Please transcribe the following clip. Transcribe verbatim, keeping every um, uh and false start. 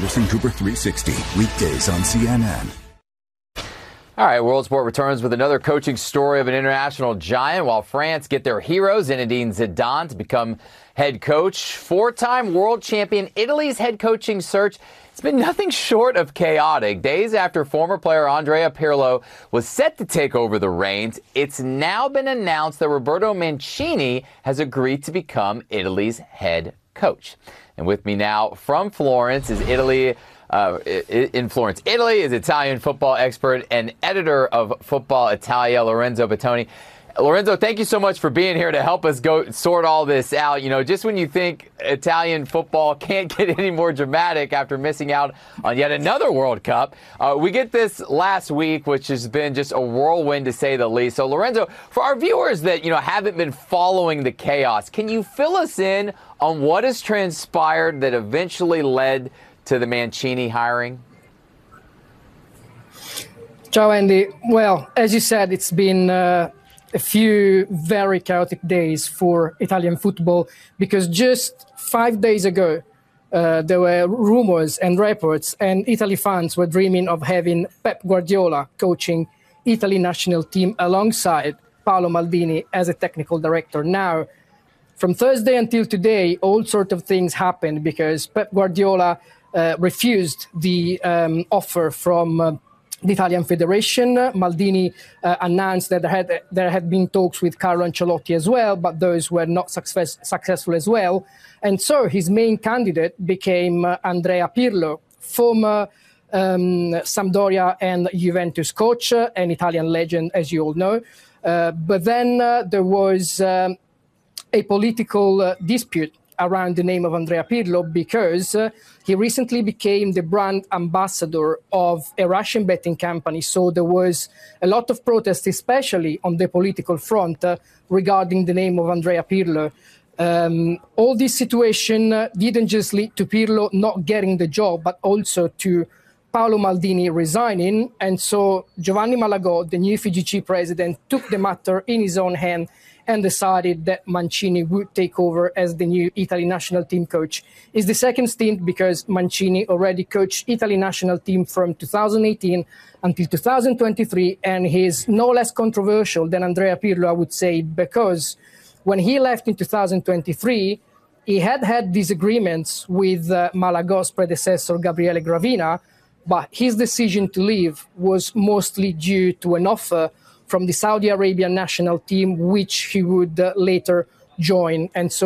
Anderson Cooper three sixty, weekdays on C N N. All right, World Sport returns with another coaching story of an international giant. While France get their hero, Zinedine Zidane, to become head coach. Four-time world champion Italy's head coaching search, it's been nothing short of chaotic. Days after former player Andrea Pirlo was set to take over the reins, it's now been announced that Roberto Mancini has agreed to become Italy's head coach. And with me now from Florence is Italy. Uh, in Florence, Italy, is Italian football expert and editor of Football Italia, Lorenzo Bettoni. Lorenzo, thank you so much for being here to help us go sort all this out. You know, just when you think Italian football can't get any more dramatic after missing out on yet another World Cup, uh, we get this last week, which has been just a whirlwind to say the least. So, Lorenzo, for our viewers that, you know, haven't been following the chaos, can you fill us in on what has transpired that eventually led to the Mancini hiring? Ciao, Andy. Well, as you said, it's been uh, a few very chaotic days for Italian football, because just five days ago, uh, there were rumors and reports, and Italy fans were dreaming of having Pep Guardiola coaching Italy national team alongside Paolo Maldini as a technical director. Now, from Thursday until today, all sorts of things happened because Pep Guardiola Uh, refused the um, offer from uh, the Italian Federation. Maldini uh, announced that there had, there had been talks with Carlo Ancelotti as well, but those were not success, successful as well. And so his main candidate became uh, Andrea Pirlo, former um, Sampdoria and Juventus coach, uh, an Italian legend, as you all know. Uh, but then uh, there was um, a political uh, dispute around the name of Andrea Pirlo, because uh, he recently became the brand ambassador of a Russian betting company. So there was a lot of protest, especially on the political front, uh, regarding the name of Andrea Pirlo. Um, all this situation uh, didn't just lead to Pirlo not getting the job, but also to Paolo Maldini resigning. And so Giovanni Malagò, the new F I G C president, took the matter in his own hand and decided that Mancini would take over as the new Italy national team coach. It's the second stint because Mancini already coached Italy national team from two thousand eighteen until two thousand twenty-three, and he's no less controversial than Andrea Pirlo, I would say, because when he left in two thousand twenty-three, he had had disagreements with uh, Malagò's predecessor, Gabriele Gravina, but his decision to leave was mostly due to an offer from the Saudi Arabian national team, which he would uh, later join. And so